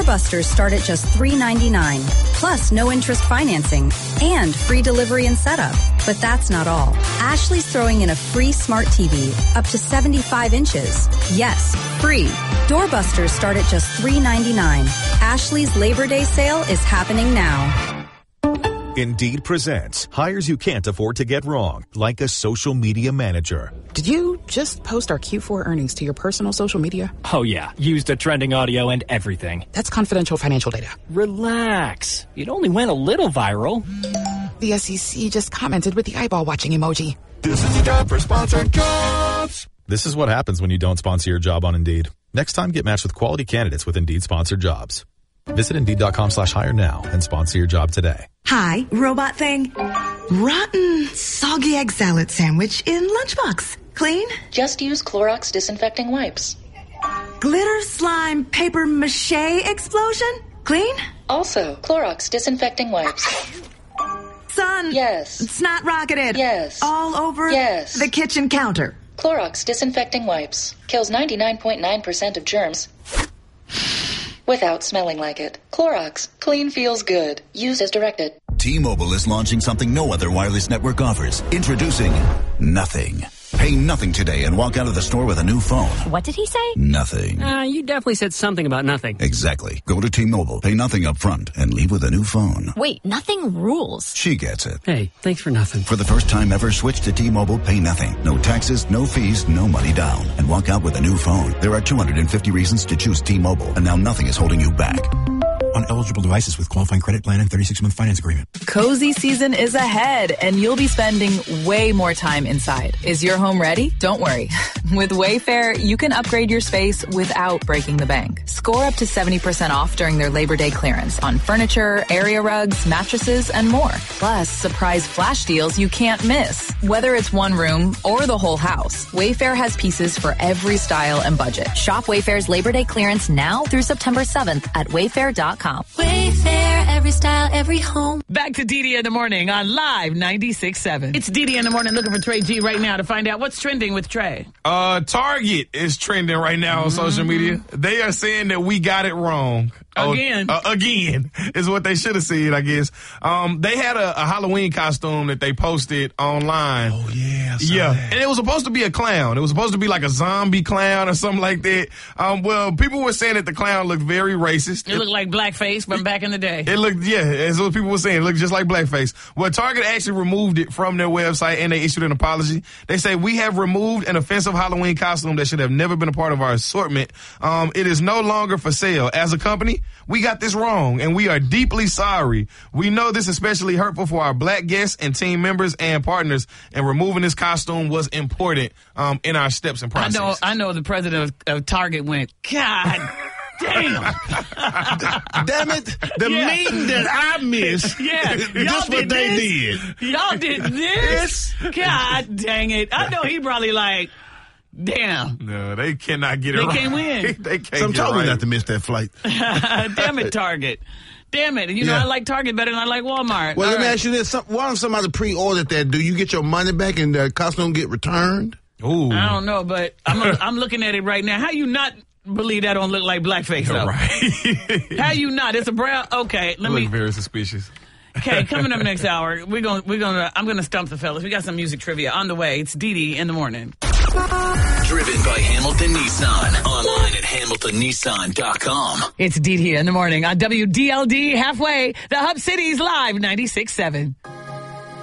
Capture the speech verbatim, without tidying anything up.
Doorbusters start at just three ninety-nine, plus no interest financing and free delivery and setup. But that's not all. Ashley's throwing in a free smart T V up to seventy-five inches. Yes, free. Doorbusters start at just three ninety-nine. Ashley's Labor Day sale is happening now. Indeed presents hires you can't afford to get wrong, like a social media manager. Did you just post our Q four earnings to your personal social media? Oh, yeah. Used a trending audio and everything. That's confidential financial data. Relax. It only went a little viral. The S E C just commented with the eyeball watching emoji. This is the job for sponsored jobs. This is what happens when you don't sponsor your job on Indeed. Next time, get matched with quality candidates with Indeed sponsored jobs. Visit Indeed.com slash hire now and sponsor your job today. Hi, robot thing. Rotten, soggy egg salad sandwich in lunchbox. Clean? Just use Clorox disinfecting wipes. Glitter slime paper mache explosion? Clean? Also, Clorox disinfecting wipes. Son. Yes. Snot rocketed. Yes. All over yes. the kitchen counter. Clorox disinfecting wipes. Kills ninety-nine point nine percent of germs without smelling like it. Clorox. Clean feels good. Use as directed. T-Mobile is launching something no other wireless network offers. Introducing Nothing. Pay nothing today and walk out of the store with a new phone. What did he say? Nothing. Uh, you definitely said something about nothing. Exactly. Go to T-Mobile, pay nothing up front, and leave with a new phone. Wait, nothing rules. She gets it. Hey, thanks for nothing. For the first time ever, switch to T-Mobile, pay nothing. No taxes, no fees, no money down. And walk out with a new phone. There are two hundred fifty reasons to choose T-Mobile, and now nothing is holding you back. On eligible devices with qualifying credit plan and thirty-six month finance agreement. Cozy season is ahead, and you'll be spending way more time inside. Is your home ready? Don't worry. With Wayfair, you can upgrade your space without breaking the bank. Score up to seventy percent off during their Labor Day clearance on furniture, area rugs, mattresses, and more. Plus, surprise flash deals you can't miss. Whether it's one room or the whole house, Wayfair has pieces for every style and budget. Shop Wayfair's Labor Day clearance now through September seventh at wayfair dot com. Wayfair, every style, every home. Back to D D in the morning on Live ninety-six point seven. It's D D in the morning looking for Trey G right now to find out what's trending with Trey. Uh, Target is trending right now on mm-hmm. social media. They are saying that we got it wrong. Again. Oh, uh, again is what they should have said, I guess. Um, they had a, a Halloween costume that they posted online. Oh, yeah. Yeah. That. And it was supposed to be a clown. It was supposed to be like a zombie clown or something like that. Um, well, people were saying that the clown looked very racist. It, it looked like blackface from back in the day. It looked, yeah, as what people were saying, it looked just like blackface. Well, Target actually removed it from their website and they issued an apology. They say, we have removed an offensive Halloween costume that should have never been a part of our assortment. Um, it is no longer for sale. As a company, we got this wrong and we are deeply sorry. We know this is especially hurtful for our black guests and team members and partners, and removing this costume was important um, in our steps and process. I know, I know the president of, of Target went, God damn. Damn it. The yeah. meeting that I missed. Yeah. This Y'all what did they this? did. Y'all did this? God dang it. I know he probably like, damn. No, they cannot get it they right. They can't win. they can't so I'm get telling right. you not to miss that flight. Damn it, Target. Damn it. You know, yeah. I like Target better than I like Walmart. Well, All let right. me ask you this. Some, why if somebody pre-ordered that, do you get your money back and the costume get returned? Ooh. I don't know, but I'm a, I'm looking at it right now. How you not believe that don't look like blackface, though? Right. How you not? It's a brown. Okay, let look me. very suspicious. Okay, coming up next hour, we're going we're going to I'm going to stump the fellas. We got some music trivia on the way. It's D D in the morning. Driven by Hamilton Nissan. Online at hamilton nissan dot com. It's D D in the morning on W D L D halfway. The Hub City's Live ninety-six point seven.